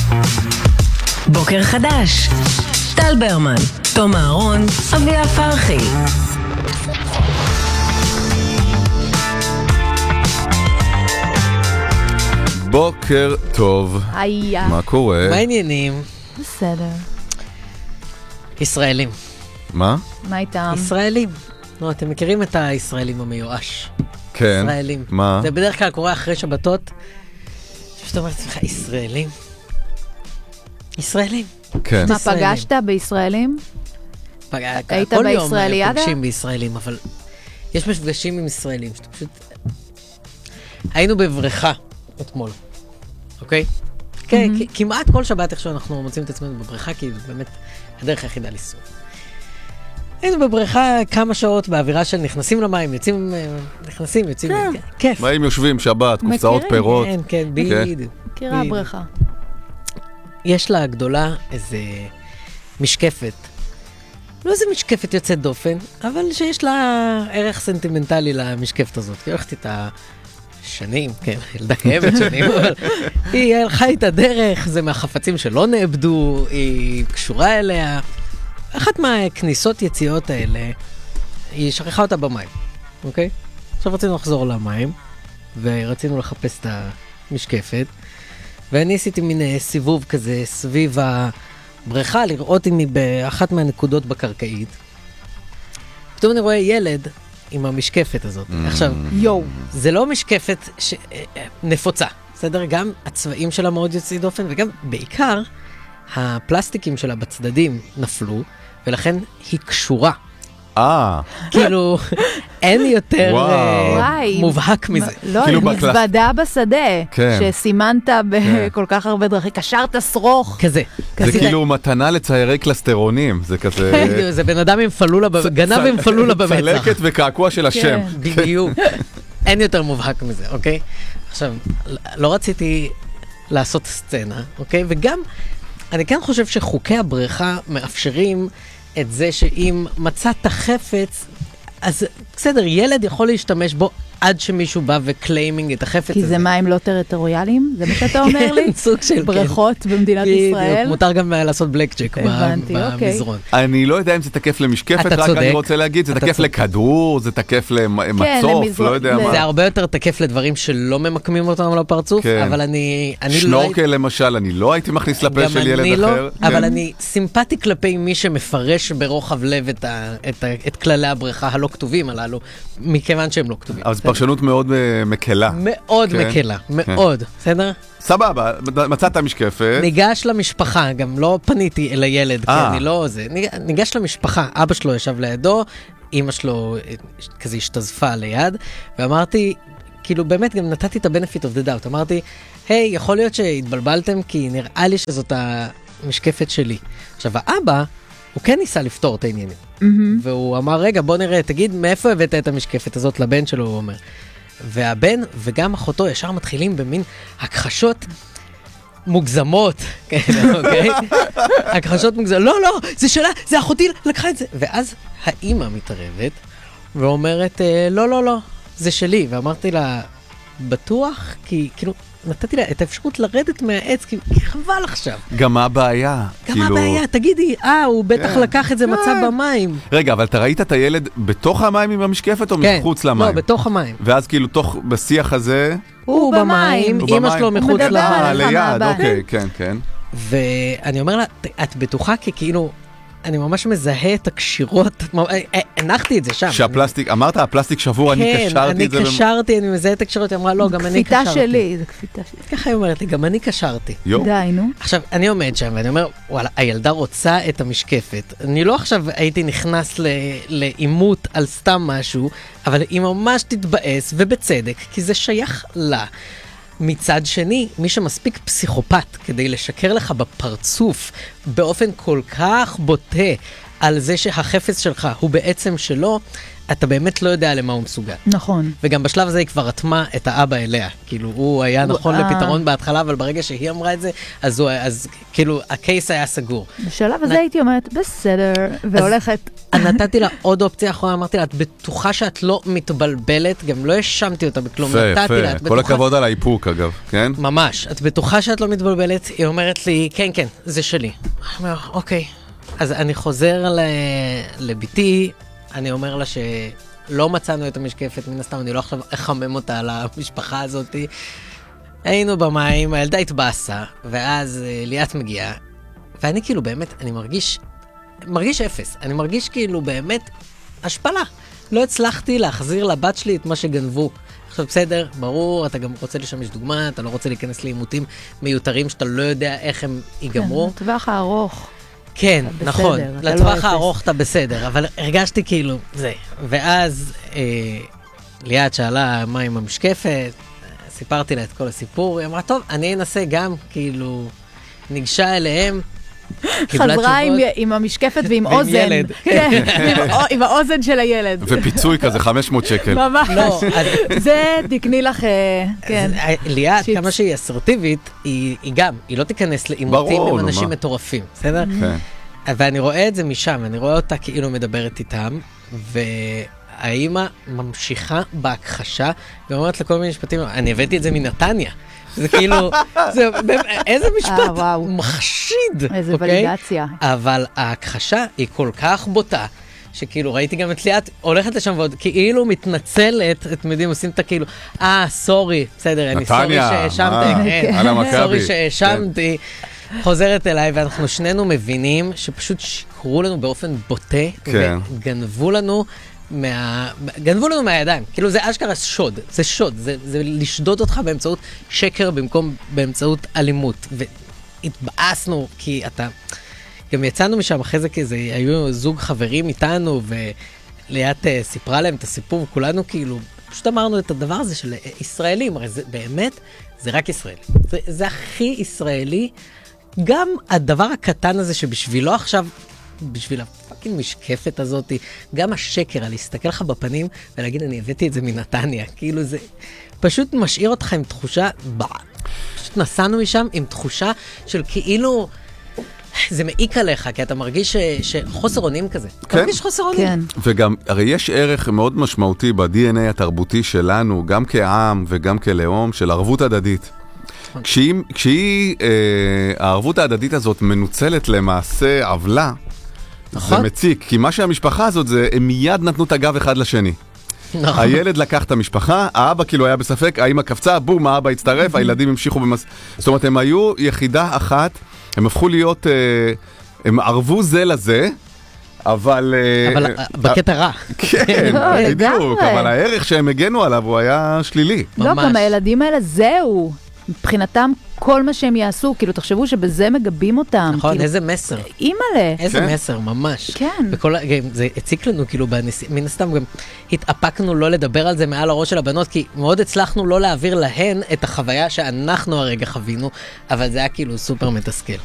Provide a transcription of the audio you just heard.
בוקר חדש. טל ברמן, תום אהרון, אביה פרחי. בוקר טוב. היה. מה קורה? מה העניינים? בסדר. ישראלים. מה? מה איתם? ישראלים. לא, אתם מכירים את הישראלים המיואש. כן. ישראלים. מה? זה בדרך כלל קורה אחרי שבתות. שאתה אומר לעצמך, ישראלים? ישראלים. כן. מה, ישראלים. פגשת בישראלים? היית כל יום בישראליאדה? פוגשים בישראלים, אבל יש מפגשים עם ישראלים, שאתה פשוט... היינו בבריכה אתמול, אוקיי? כן, כמעט כל שבת איכשהו אנחנו מוצאים את עצמנו בבריכה, כי זה באמת הדרך היחידה לשרוד. היינו בבריכה כמה שעות באווירה של נכנסים למים, יוצאים, נכנסים, יוצאים, כיף. באים יושבים שבת, קופסאות מכירים. פירות. כן, כן, בדיוק. מכירה בריכה. יש לה גדולה איזה משקפת. לא איזה משקפת יוצאת דופן, אבל שיש לה ערך סנטימנטלי למשקפת הזאת. כי הולכת איתה שנים, כן, ילדה קיימת שנים, אבל היא הלכה איתה דרך, זה מהחפצים שלא נאבדו, היא קשורה אליה. אחת מהכניסות יציאות האלה, היא שכחה אותה במים, אוקיי? עכשיו רצינו לחזור למים, ורצינו לחפש את המשקפת, ואני עשיתי מין סיבוב כזה סביב הבריכה, לראות אם היא באחת מהנקודות בקרקעית. פתאום אני רואה ילד עם המשקפת הזאת. עכשיו, יו. זה לא משקפת נפוצה, בסדר? גם הצבעים שלה מאוד יוצאי דופן, וגם בעיקר הפלסטיקים שלה בצדדים נפלו, ולכן היא קשורה. כאילו, אין יותר מובהק מזה. לא, היא מזוודה בשדה, שסימנת בכל כך הרבה דרכים, קשרת שרוך. כזה. זה כאילו מתנה לציירי קלסטרונים, זה כזה... זה בן אדם עם פלולה, גנב עם פלולה במצח. צלקת וקעקוע של השם. בדיוק. אין יותר מובהק מזה, אוקיי? עכשיו, לא רציתי לעשות סצנה, אוקיי? וגם, אני כן חושב שחוקי הבריכה מאפשרים את זה שאם מצאת החפץ, אז בסדר, ילד יכול להשתמש בו עד שמישהו בא וקליימינג את החפץ הזה. כי זה מים לא טריטוריאליים? זה מה שאתה אומר לי? כן, סוג של... בריכות במדינת ישראל? מותר גם לעשות בלק צ'ק במזרון. אני לא יודע אם זה תקף למשקפת, רק אני רוצה להגיד, זה תקף לכדור, זה תקף למצוף, לא יודע מה. זה הרבה יותר תקף לדברים שלא ממקמים אותם לפרצוף, אבל אני לא... שנורקל למשל, אני לא הייתי מכניס לפה של ילד אחר. אבל אני סימפטי כלפי מי שמפרש ברוחב לב את כללי הבריכה הלא כתובים הללו, מכיוון שהם לא כתובים. אז פרשנות מאוד מקלה. מאוד מקלה, מאוד, בסדר? סבבה, מצאת משקפת. ניגש למשפחה, גם לא פניתי אל הילד, כי אני לא זה. ניגש למשפחה, אבא שלו ישב לידו, אמא שלו כזה השתזפה ליד, ואמרתי, כאילו באמת גם נתתי את ה-benefit of the doubt, אמרתי, היי, יכול להיות שהתבלבלתם, כי נראה לי שזאת המשקפת שלי. עכשיו, האבא, הוא כן ניסה לפתור את העניינים. והוא אמר, רגע, בוא נראה, תגיד, מאיפה הבאת את המשקפת הזאת לבן שלו, הוא אומר. והבן וגם אחותו ישר מתחילים במין הכחשות מוגזמות, אוקיי? הכחשות מוגזמות, לא, לא, זה שלה, זה אחותי, לקחה את זה. ואז האמא מתערבת ואומרת, לא, לא, לא, זה שלי. ואמרתי לה, בטוח? כי כאילו, נתתי לה את האפשרות לרדת מהעץ, כי חבל עכשיו. גם מה הבעיה? גם מה הבעיה? תגידי, הוא בטח לקח את זה מצב במים. רגע, אבל אתה ראית את הילד בתוך המים עם המשקפת או מחוץ למים? לא, בתוך המים. ואז כאילו תוך בשיח הזה... הוא במים, אמא שלו מחוץ למים. ליד, אוקיי, כן, כן. ואני אומר לה, את בטוחה כי כאילו... אני ממש מזהה את הקשירות, הנחתי את זה שם. שהפלסטיק, אמרת, הפלסטיק שבור, אני קשרתי את זה. כן, אני קשרתי, אני מזהה את הקשירות, היא אמרה, לא, גם אני קשרתי. כפיתה שלי, זה כפיתה שלי. ככה היא אומרת לי, גם אני קשרתי. די, נו. עכשיו, אני עומד שם, ואני אומר, וואלה, הילדה רוצה את המשקפת. אני לא עכשיו הייתי נכנס לאימות על סתם משהו, אבל היא ממש תתבאס, ובצדק, כי זה שייך לה. מצד שני, מי שמספיק פסיכופת כדי לשקר לך בפרצוף באופן כל כך בוטה על זה שהחפץ שלך הוא בעצם שלו, אתה באמת לא יודע למה הוא מסוגל. נכון. וגם בשלב הזה היא כבר רתמה את האבא אליה. כאילו, הוא היה נכון לפתרון בהתחלה, אבל ברגע שהיא אמרה את זה, אז כאילו, הקייס היה סגור. בשלב הזה הייתי אומרת, בסדר, והולכת. נתתי לה עוד אופציה אחרונה, אמרתי לה, את בטוחה שאת לא מתבלבלת, גם לא האשמתי אותה בכלום, נתתי לה, את בטוחה... כל הכבוד על האיפוק, אגב, כן? ממש, את בטוחה שאת לא מתבלבלת, היא אומרת לי, כן, כן, זה שלי. אני אומר, אוקיי. אז אני חוזר לביתי, אני אומר לה שלא מצאנו את המשקפת, מן הסתם, אני לא עכשיו אחמם אותה על המשפחה הזאת. היינו במים, הילדה התבאסה, ואז ליאת מגיעה, ואני כאילו באמת, אני מרגיש אפס. אני מרגיש כאילו באמת השפלה. לא הצלחתי להחזיר לבת שלי את מה שגנבו. עכשיו בסדר, ברור, אתה גם רוצה לשמש דוגמה, אתה לא רוצה להיכנס לעימותים מיותרים שאתה לא יודע איך הם ייגמרו. כן, לטווח הארוך. כן, נכון, לטווח הארוך אתה בסדר, אבל הרגשתי כאילו, זה. ואז ליאת שאלה מה עם המשקפת, סיפרתי לה את כל הסיפור, היא אמרה, טוב, אני אנסה גם, כאילו, ניגשה אליהם, חזרה עם המשקפת ועם אוזן. ועם ילד. עם האוזן של הילד. ופיצוי כזה, 500 שקל. ממש. זה תקני לך, כן. ליאת, כמה שהיא אסרטיבית, היא גם, היא לא תיכנס לעימותים עם אנשים מטורפים, בסדר? כן. ואני רואה את זה משם, אני רואה אותה כאילו מדברת איתם, והאימא ממשיכה בהכחשה, ואומרת לכל מיני משפטים, אני הבאתי את זה מנתניה. זה כאילו, איזה משפט מחשיד. איזה ולידציה. אבל ההכחשה היא כל כך בוטה, שכאילו ראיתי גם את ליאת הולכת לשם ועוד כאילו מתנצלת, אתם יודעים, עושים את הכאילו, סורי, בסדר, אני סורי שהאשמתי, סורי שהאשמתי, חוזרת אליי, ואנחנו שנינו מבינים שפשוט שיקרו לנו באופן בוטה, וגנבו לנו מהידיים, כאילו זה אשכרה שוד, זה שוד, זה לשדוד אותך באמצעות שקר במקום באמצעות אלימות, והתבאסנו כי אתה, גם יצאנו משם אחרי זה כזה, היו זוג חברים איתנו, וליאת סיפרה להם את הסיפור, כולנו כאילו, פשוט אמרנו את הדבר הזה של ישראלים, הרי זה באמת, זה רק ישראלי, זה הכי ישראלי, גם הדבר הקטן הזה שבשבילו עכשיו, בשביל הפאקינג משקפת הזאת, גם השקר על להסתכל לך בפנים ולהגיד אני הבאתי את זה מנתניה, כאילו זה פשוט משאיר אותך עם תחושה, פשוט נסענו משם עם תחושה של כאילו זה מעיק עליך, כי אתה מרגיש שחוסר אונים כזה. אתה מרגיש חוסר אונים. כן. וגם, הרי יש ערך מאוד משמעותי ב-DNA התרבותי שלנו, גם כעם וגם כלאום, של ערבות הדדית. כשהיא, הערבות ההדדית הזאת מנוצלת למעשה עוולה, זה מציק, כי מה שהמשפחה הזאת זה, הם מיד נתנו את הגב אחד לשני. הילד לקח את המשפחה, האבא כאילו היה בספק, האמא קפצה, בום, האבא הצטרף, הילדים המשיכו זאת אומרת, הם היו יחידה אחת, הם הפכו להיות, הם ערבו זה לזה, אבל בקטע רע. כן, בדיוק, אבל הערך שהם הגנו עליו הוא היה שלילי. לא, גם הילדים האלה זהו. מבחינתם כל מה שהם יעשו, כאילו תחשבו שבזה מגבים אותם. נכון, כאילו, איזה מסר. אימאלה. איזה מסר, ממש. כן. זה הציק לנו, כאילו, מן הסתם גם התאפקנו לא לדבר על זה מעל הראש של הבנות, כי מאוד הצלחנו לא להעביר להן את החוויה שאנחנו הרגע חווינו, אבל זה היה כאילו סופר מתסכל.